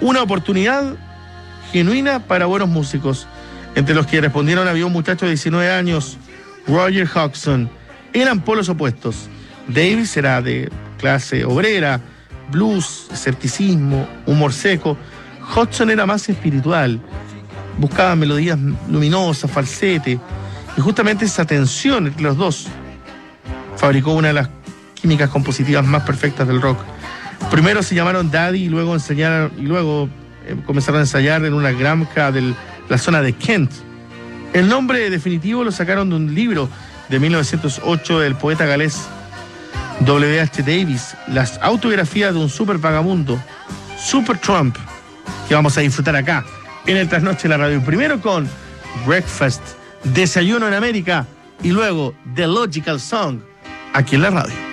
una oportunidad genuina para buenos músicos. Entre los que respondieron había un muchacho de 19 años, Roger Hodgson. Eran polos opuestos. Davis era de clase obrera, blues, escepticismo, humor seco. Hodgson era más espiritual. Buscaba melodías luminosas, falsete. Y justamente esa tensión entre los dos fabricó una de las químicas compositivas más perfectas del rock. Primero se llamaron Daddy y luego comenzaron a ensayar en una granja de la zona de Kent. El nombre definitivo lo sacaron de un libro de 1908 del poeta galés W.H. Davis, las autografías de un super vagamundo, Super Trump, que vamos a disfrutar acá en el Trasnoche de la Radio. Primero con Breakfast, Desayuno en América, y luego The Logical Song, aquí en la radio.